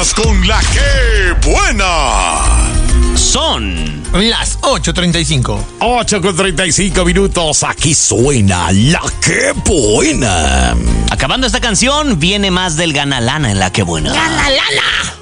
Vámonos con la que buena. Son las 8:35. 8:35 minutos. Aquí suena la que buena. Acabando esta canción, viene más del Ganalana en la que buena. ¡Ganalana!